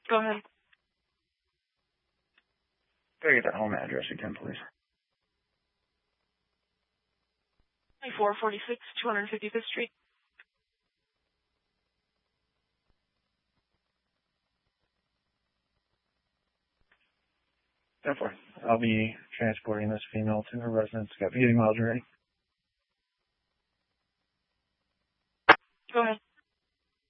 Go ahead. Can I get that home address again, please? 2446 255th Street. Therefore, I'll be transporting this female to her residence. Got beginning miles ready. Go ahead.